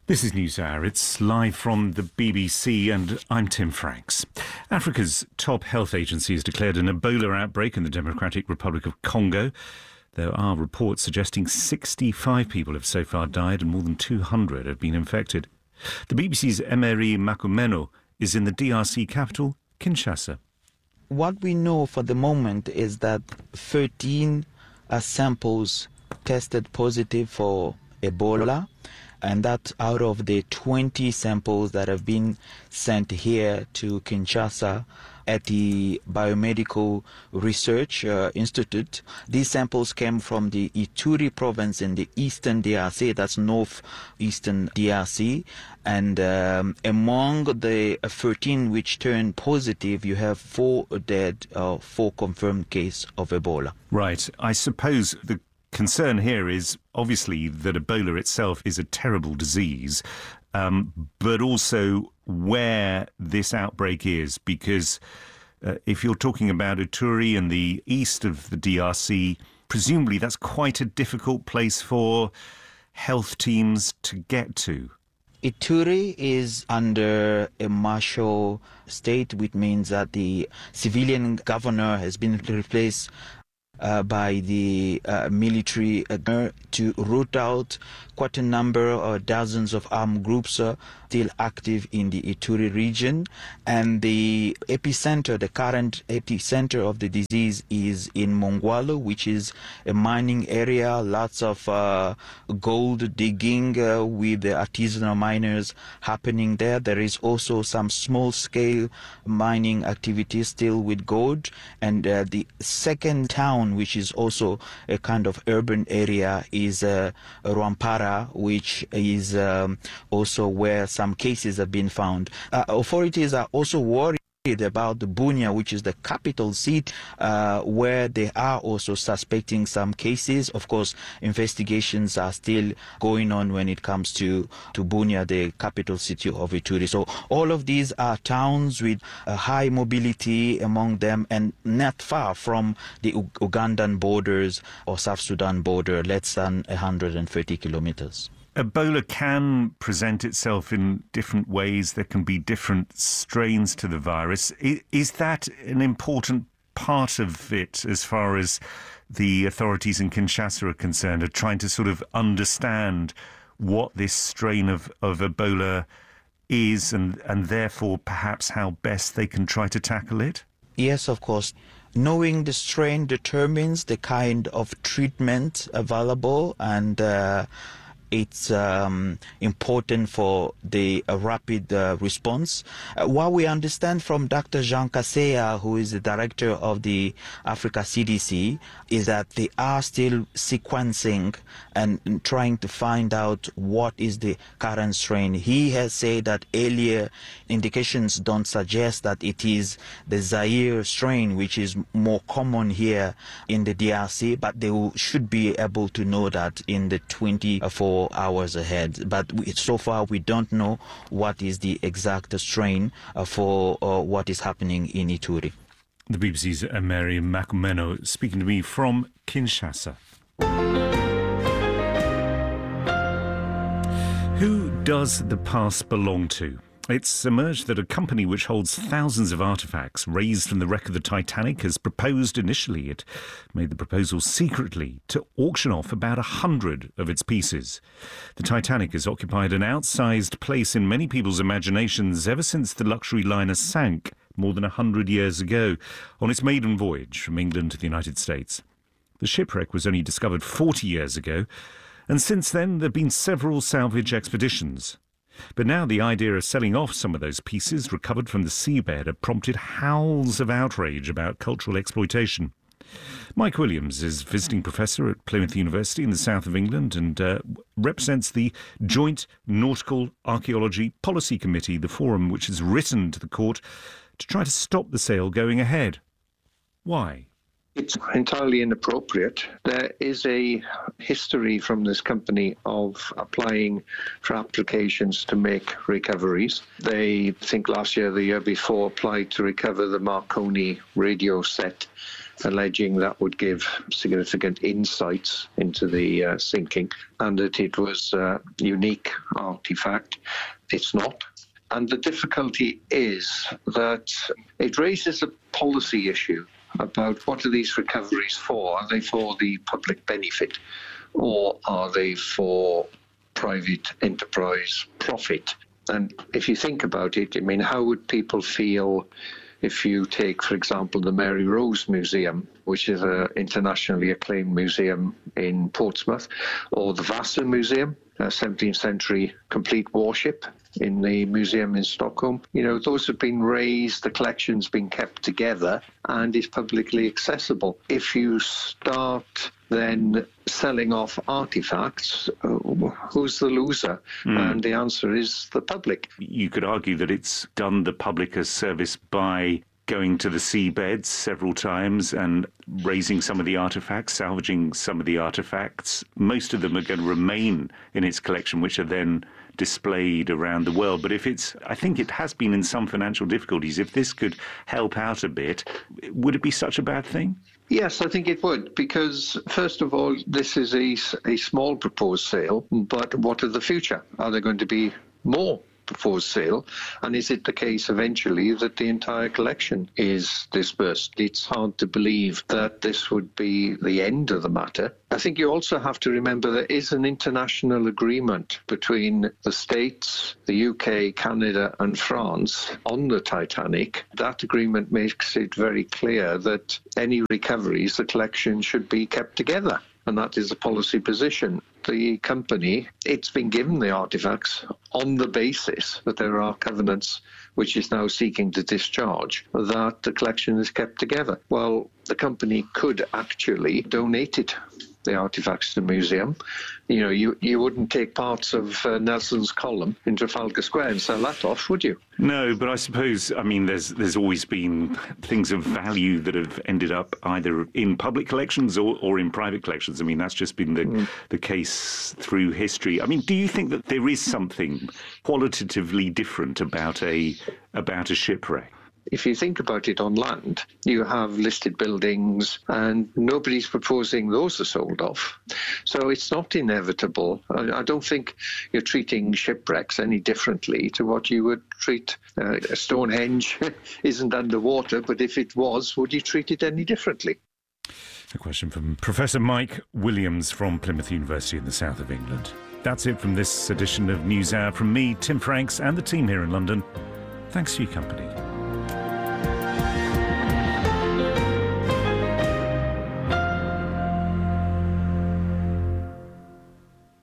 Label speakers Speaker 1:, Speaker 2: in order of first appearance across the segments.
Speaker 1: This is NewsHour. It's live from the BBC and I'm Tim Franks. Africa's top health agency has declared an Ebola outbreak in the Democratic Republic of Congo. There are reports suggesting 65 people have so far died and more than 200 have been infected. The BBC's Emery Makumeno is in the DRC capital, Kinshasa.
Speaker 2: What we know for the moment is that 13 samples tested positive for Ebola, and that's out of the 20 samples that have been sent here to Kinshasa at the Biomedical Research Institute. These samples came from the Ituri province in the eastern DRC, that's northeastern DRC, and among the 13 which turned positive, you have 4 dead, 4 confirmed cases of Ebola.
Speaker 1: Right. I suppose the concern here is obviously that Ebola itself is a terrible disease, but also where this outbreak is, because if you're talking about Ituri and the east of the DRC, presumably that's quite a difficult place for health teams to get to.
Speaker 2: Ituri is under a martial state, which means that the civilian governor has been replaced by the military to root out quite a number or dozens of armed groups still active in the Ituri region. And the epicenter, the current epicenter of the disease is in Mongwalo, which is a mining area, lots of gold digging with the artisanal miners happening there. There is also some small-scale mining activities still with gold. And the second town, which is also a kind of urban area, is Rwampara, which is also where some cases have been found. Authorities are also worried about the Bunia, which is the capital seat, where they are also suspecting some cases. Of course, investigations are still going on when it comes to Bunia, the capital city of Ituri. So all of these are towns with a high mobility among them and not far from the Ugandan borders or South Sudan border, less than 130 kilometers.
Speaker 1: Ebola can present itself in different ways. There can be different strains to the virus. Is that an important part of it as far as the authorities in Kinshasa are concerned, are trying to sort of understand what this strain of Ebola is and therefore perhaps how best they can try to tackle it?
Speaker 2: Yes, of course. Knowing the strain determines the kind of treatment available, and it's important for the rapid response. What we understand from Dr. Jean Kaseya, who is the director of the Africa CDC, is that they are still sequencing and trying to find out what is the current strain. He has said that earlier indications don't suggest that it is the Zaire strain, which is more common here in the DRC, but they should be able to know that in the 24 hours ahead. But so far we don't know what is the exact strain for what is happening in Ituri.
Speaker 1: The BBC's Emery Makumeno speaking to me from Kinshasa. Who does the past belong to? It's emerged that a company which holds thousands of artefacts raised from the wreck of the Titanic has proposed initially. It made the proposal secretly to auction off about 100 of its pieces. The Titanic has occupied an outsized place in many people's imaginations ever since the luxury liner sank more than 100 years ago on its maiden voyage from England to the United States. The shipwreck was only discovered 40 years ago, and since then there have been several salvage expeditions. But now the idea of selling off some of those pieces recovered from the seabed have prompted howls of outrage about cultural exploitation. Mike Williams is visiting professor at Plymouth University in the south of England and represents the Joint Nautical Archaeology Policy Committee, the forum which has written to the court to try to stop the sale going ahead. Why?
Speaker 3: It's entirely inappropriate. There is a history from this company of applying for applications to make recoveries. They, I think last year, the year before, applied to recover the Marconi radio set alleging that would give significant insights into the sinking and that it was a unique artefact. It's not. And the difficulty is that it raises a policy issue about what are these recoveries for? Are they for the public benefit or are they for private enterprise profit? And if you think about it, I mean, how would people feel if you take, for example, the Mary Rose Museum, which is an internationally acclaimed museum in Portsmouth, or the Vasa Museum, a 17th century complete warship in the museum in Stockholm. You know, those have been raised, the collection's been kept together and is publicly accessible. If you start then selling off artifacts, who's the loser? And the answer is the public.
Speaker 1: You could argue that it's done the public a service by going to the seabeds several times and raising some of the artifacts, salvaging some of the artifacts. Most of them are going to remain in its collection, which are then displayed around the world. But I think it has been in some financial difficulties. If this could help out a bit, would it be such a bad thing?
Speaker 3: Yes, I think it would, because first of all, this is a small proposed sale, but what of the future? Are there going to be more proposed sale? And is it the case eventually that the entire collection is dispersed? It's hard to believe that this would be the end of the matter. I think you also have to remember there is an international agreement between the States, the UK, Canada and France on the Titanic. That agreement makes it very clear that any recoveries, the collection should be kept together. And that is the policy position. The company, it's been given the artifacts on the basis that there are covenants which is now seeking to discharge, that the collection is kept together. Well, the company could actually donate it, the artifacts to the museum. You know, you wouldn't take parts of Nelson's column in Trafalgar Square and sell that off, would you?
Speaker 1: No, but I suppose, I mean, there's always been things of value that have ended up either in public collections or in private collections. I mean, that's just been the case through history. I mean, do you think that there is something qualitatively different about a shipwreck?
Speaker 3: If you think about it on land, you have listed buildings and nobody's proposing those are sold off. So it's not inevitable. I don't think you're treating shipwrecks any differently to what you would treat Stonehenge isn't underwater, but if it was, would you treat it any differently?
Speaker 1: A question from Professor Mike Williams from Plymouth University in the south of England. That's it from this edition of NewsHour. From me, Tim Franks, and the team here in London, thanks for your company.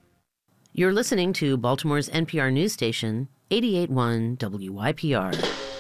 Speaker 4: You're listening to Baltimore's NPR news station, 88.1 WYPR.